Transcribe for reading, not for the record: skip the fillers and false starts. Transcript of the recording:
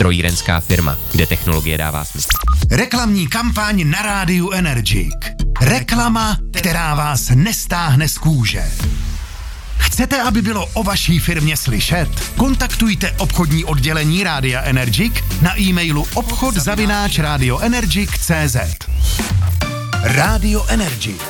strojírenská firma, kde technologie dává smysl. Reklamní kampaň na rádiu Energik. Reklama, která vás nestáhne z kůže. Chcete, aby bylo o vaší firmě slyšet? Kontaktujte obchodní oddělení Rádia Energik na e-mailu obchod@radioenergik.cz. Rádio Energik.